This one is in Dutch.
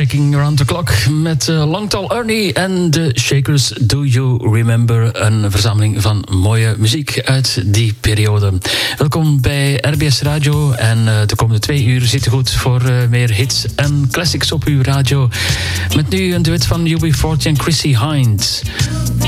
Shaking Around the Clock met Longtall Ernie en de Shakers. Do You Remember? Een verzameling van mooie muziek uit die periode. Welkom bij RBS Radio en de komende 2 uur zit goed voor meer hits en classics op uw radio. Met nu een duet van UB40 en Chrissy Hynde.